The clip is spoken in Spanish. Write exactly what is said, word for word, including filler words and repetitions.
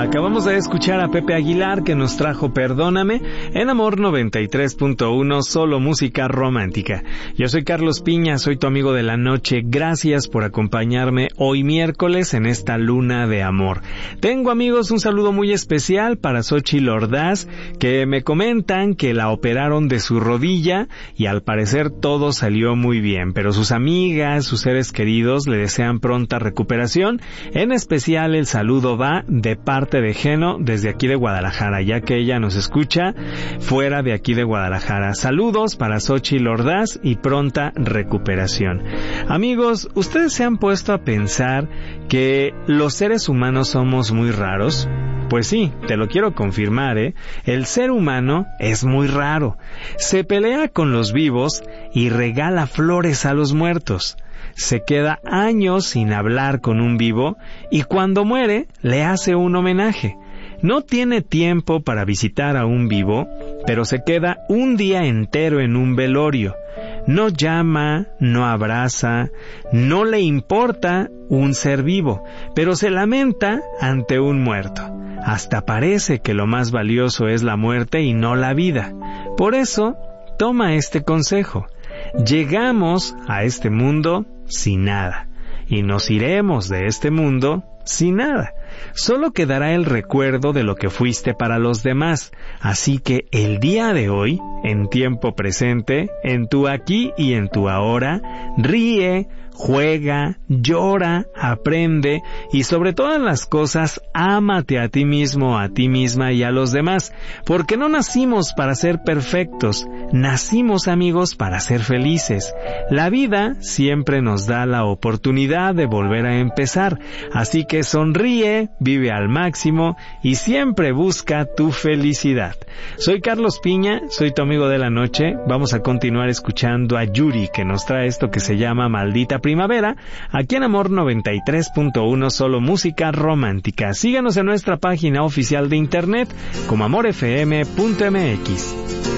Acabamos de escuchar a Pepe Aguilar, que nos trajo Perdóname en Amor noventa y tres punto uno, solo música romántica. Yo soy Carlos Piña, soy tu amigo de la noche. Gracias por acompañarme hoy miércoles en esta luna de amor. Tengo, amigos, un saludo muy especial para Xochitl Ordaz, que me comentan que la operaron de su rodilla y al parecer todo salió muy bien, pero sus amigas, sus seres queridos le desean pronta recuperación. En especial el saludo va de parte de Geno desde aquí de Guadalajara, ya que ella nos escucha fuera de aquí de Guadalajara. Saludos para Xochitl Ordaz y pronta recuperación. Amigos, ¿ustedes se han puesto a pensar que los seres humanos somos muy raros? Pues sí, te lo quiero confirmar, ¿eh? El ser humano es muy raro. Se pelea con los vivos y regala flores a los muertos. Se queda años sin hablar con un vivo y cuando muere le hace un homenaje. No tiene tiempo para visitar a un vivo, pero se queda un día entero en un velorio. No llama, no abraza, no le importa un ser vivo, pero se lamenta ante un muerto. Hasta parece que lo más valioso es la muerte y no la vida. Por eso, toma este consejo. Llegamos a este mundo sin nada, y nos iremos de este mundo sin nada. Solo quedará el recuerdo de lo que fuiste para los demás. Así que el día de hoy, en tiempo presente, en tu aquí y en tu ahora, ríe, juega, llora, aprende y sobre todas las cosas, ámate a ti mismo, a ti misma y a los demás, porque no nacimos para ser perfectos, nacimos, amigos, para ser felices. La vida siempre nos da la oportunidad de volver a empezar, así que sonríe, vive al máximo y siempre busca tu felicidad. Soy Carlos Piña, soy tu amigo de la noche. Vamos a continuar escuchando a Yuri, que nos trae esto que se llama Maldita Primavera, aquí en Amor noventa y tres punto uno, solo música romántica. Síganos en nuestra página oficial de internet como amor f m punto m x.